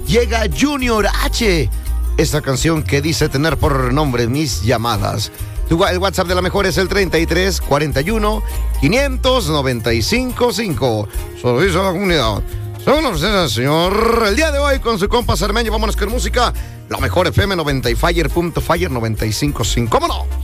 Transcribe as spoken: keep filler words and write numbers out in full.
llega Junior H. Esta canción que dice tener por nombre Mis Llamadas. El WhatsApp de la mejor es el treinta y tres, cuarenta y uno, quinientos noventa y cinco, cinco. Servicio a la comunidad. Son ustedes, señor. El día de hoy con su compa Cermeño. Vámonos con música. La mejor F M noventa y Fire punto Fire noventa y cinco punto cinco. ¿Cómo no?